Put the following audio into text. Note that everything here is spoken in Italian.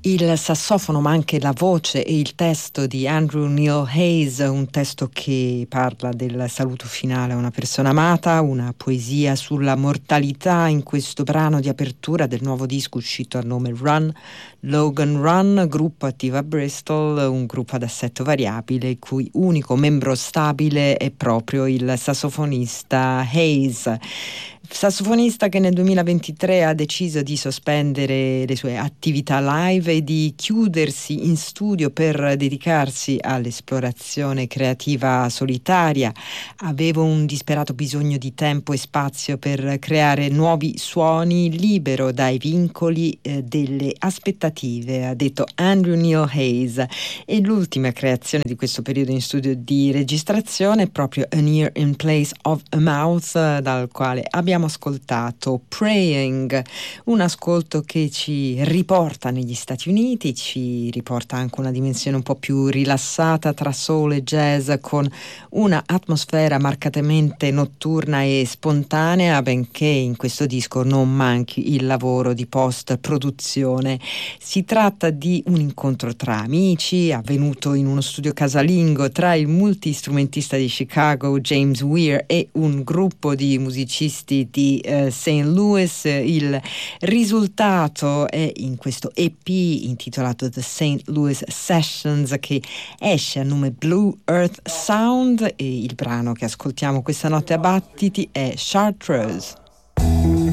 Il sassofono, ma anche la voce e il testo di Andrew Neil Hayes, un testo che parla del saluto finale a una persona amata, una poesia sulla mortalità in questo brano di apertura del nuovo disco uscito a nome Run, Logan Run, gruppo attivo a Bristol, un gruppo ad assetto variabile, il cui unico membro stabile è proprio il sassofonista Hayes. Sassofonista che nel 2023 ha deciso di sospendere le sue attività live e di chiudersi in studio per dedicarsi all'esplorazione creativa solitaria. Avevo un disperato bisogno di tempo e spazio per creare nuovi suoni, libero dai vincoli delle aspettative, ha detto Andrew Neil Hayes. E l'ultima creazione di questo periodo in studio di registrazione è proprio An Ear in Place of a Mouth, dal quale abbiamo ascoltato Praying, un ascolto che ci riporta negli Stati Uniti, ci riporta anche una dimensione un po' più rilassata tra soul e jazz, con una atmosfera marcatamente notturna e spontanea, benché in questo disco non manchi il lavoro di post-produzione. Si tratta di un incontro tra amici, avvenuto in uno studio casalingo tra il multistrumentista di Chicago James Weir e un gruppo di musicisti di St. Louis. Il risultato è in questo EP intitolato The St. Louis Sessions, che esce a nome Blue Earth Sound, e il brano che ascoltiamo questa notte a battiti è Chartreuse.